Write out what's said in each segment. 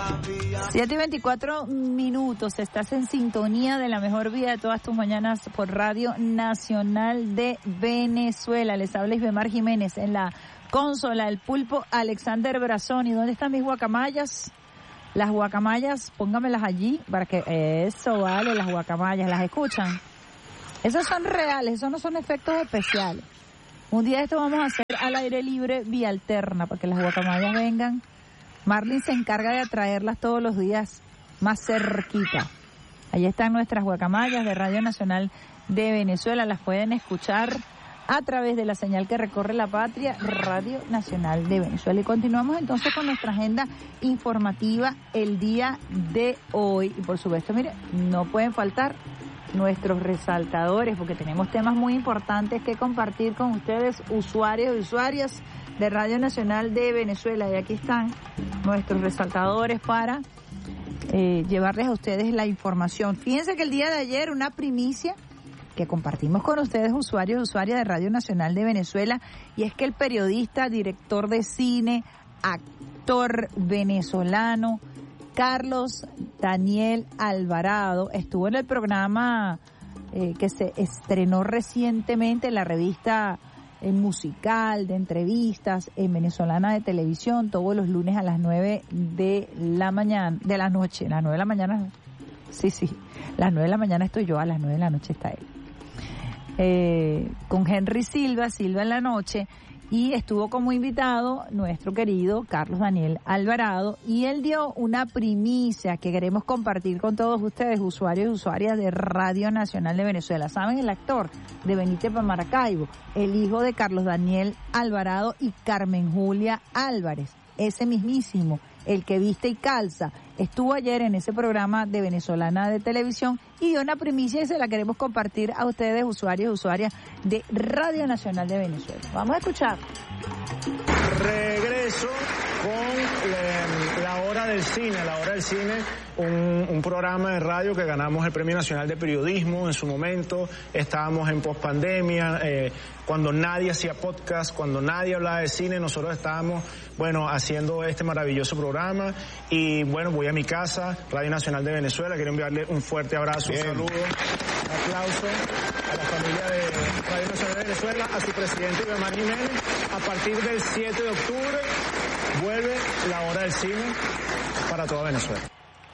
7:24. Estás en sintonía de la mejor vida de todas tus mañanas por Radio Nacional de Venezuela. Les habla Isbemar Jiménez en la consola, el pulpo Alexander Brazón. ¿Y dónde están mis guacamayas? Las guacamayas, póngamelas allí para que eso vale, las guacamayas, ¿las escuchan? Esos son reales, esos no son efectos especiales. Un día esto vamos a hacer al aire libre vía alterna para que las guacamayas vengan. Marlin se encarga de atraerlas todos los días más cerquita. Allí están nuestras guacamayas de Radio Nacional de Venezuela. Las pueden escuchar a través de la señal que recorre la patria, Radio Nacional de Venezuela. Y continuamos entonces con nuestra agenda informativa el día de hoy. Y por supuesto, mire, no pueden faltar nuestros resaltadores, porque tenemos temas muy importantes que compartir con ustedes, usuarios y usuarias de Radio Nacional de Venezuela. Y aquí están nuestros resaltadores para llevarles a ustedes la información. Fíjense que el día de ayer una primicia que compartimos con ustedes, usuarios y usuarias de Radio Nacional de Venezuela, y es que el periodista, director de cine, actor venezolano, Carlos Daniel Alvarado, estuvo en el programa que se estrenó recientemente en la revista musical de entrevistas en Venezolana de Televisión, todos los lunes a las 9 de la mañana, de la noche, las 9 de la mañana, sí, las 9 de la mañana estoy yo, a las 9 de la noche está él, con Henry Silva en la noche, y estuvo como invitado nuestro querido Carlos Daniel Alvarado, y él dio una primicia que queremos compartir con todos ustedes, usuarios y usuarias de Radio Nacional de Venezuela. ¿Saben? El actor de Benítez Maracaibo, el hijo de Carlos Daniel Alvarado y Carmen Julia Álvarez, ese mismísimo, el que viste y calza, estuvo ayer en ese programa de Venezolana de Televisión y dio una primicia y se la queremos compartir a ustedes, usuarios y usuarias de Radio Nacional de Venezuela. Vamos a escuchar. Regreso con La Hora del Cine. La Hora del Cine, un programa de radio que ganamos el Premio Nacional de Periodismo en su momento. Estábamos en pospandemia, cuando nadie hacía podcast, cuando nadie hablaba de cine, nosotros estábamos, haciendo este maravilloso programa. Y voy a mi casa, Radio Nacional de Venezuela. Quiero enviarle un fuerte abrazo, un saludo, un aplauso a la familia de Radio Nacional de Venezuela, a su presidente Isbemar Jiménez. A partir del 7 de octubre vuelve La Hora del Cine para toda Venezuela.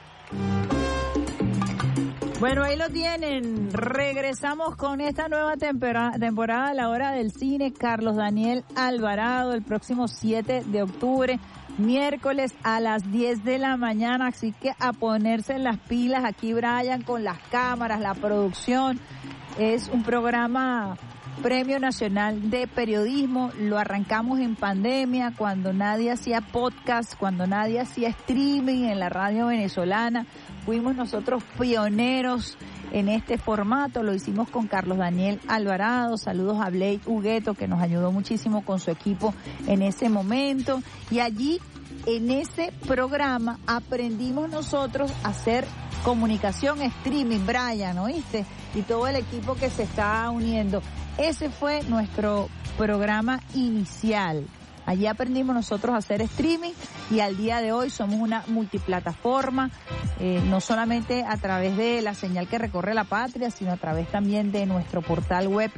Bueno, ahí lo tienen. Regresamos con esta nueva temporada de La Hora del Cine. Carlos Daniel Alvarado, el próximo 7 de octubre, miércoles a las 10 de la mañana. Así que a ponerse en las pilas. Aquí Brian con las cámaras, la producción. Es un programa Premio Nacional de Periodismo. Lo arrancamos en pandemia, cuando nadie hacía podcast, cuando nadie hacía streaming en la radio venezolana. Fuimos nosotros pioneros en este formato, lo hicimos con Carlos Daniel Alvarado. Saludos a Blade Hugueto, que nos ayudó muchísimo con su equipo en ese momento. Y allí, en ese programa, aprendimos nosotros a hacer comunicación streaming, Brian, ¿oíste? Y todo el equipo que se está uniendo. Ese fue nuestro programa inicial. Allí aprendimos nosotros a hacer streaming y al día de hoy somos una multiplataforma, no solamente a través de la señal que recorre la patria, sino a través también de nuestro portal web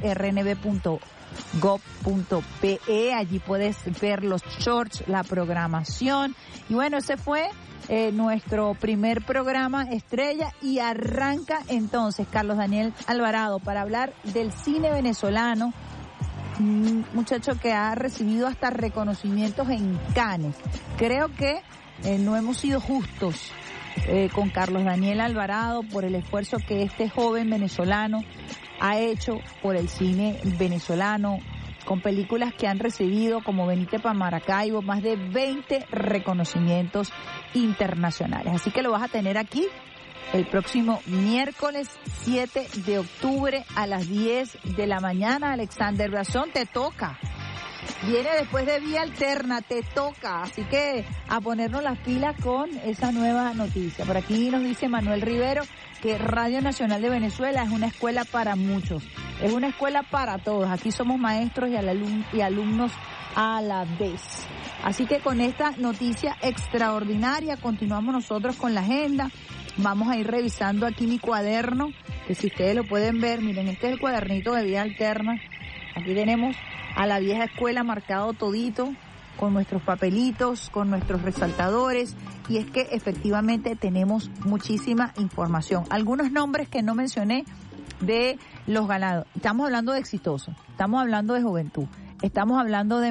rnb.gov.pe. Allí puedes ver los shorts, la programación. Y ese fue nuestro primer programa estrella, y arranca entonces Carlos Daniel Alvarado para hablar del cine venezolano, un muchacho que ha recibido hasta reconocimientos en Cannes. Creo que no hemos sido justos con Carlos Daniel Alvarado por el esfuerzo que este joven venezolano ha hecho por el cine venezolano, con películas que han recibido, como Benítez Maracaibo, más de 20 reconocimientos internacionales. Así que lo vas a tener aquí el próximo miércoles 7 de octubre a las 10 de la mañana. Alexander Brazón, te toca. Viene después de Vía Alterna, te toca. Así que a ponernos las pilas con esa nueva noticia. Por aquí nos dice Manuel Rivero que Radio Nacional de Venezuela es una escuela para muchos. Es una escuela para todos. Aquí somos maestros y alumnos a la vez. Así que con esta noticia extraordinaria continuamos nosotros con la agenda. Vamos a ir revisando aquí mi cuaderno, que si ustedes lo pueden ver, miren, este es el cuadernito de vida alterna. Aquí tenemos a la vieja escuela marcado todito, con nuestros papelitos, con nuestros resaltadores, y es que efectivamente tenemos muchísima información. Algunos nombres que no mencioné de los ganados. Estamos hablando de exitosos, estamos hablando de juventud, estamos hablando de